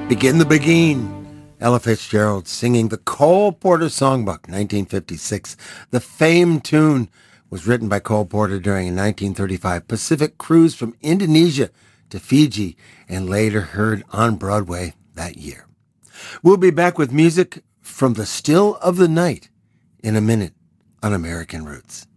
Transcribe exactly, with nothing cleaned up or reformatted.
Begin the Begin. Ella Fitzgerald singing the Cole Porter Songbook, nineteen fifty-six. The famed tune was written by Cole Porter during a nineteen thirty-five Pacific cruise from Indonesia to Fiji and later heard on Broadway that year. We'll be back with music from the still of the night in a minute on American Roots.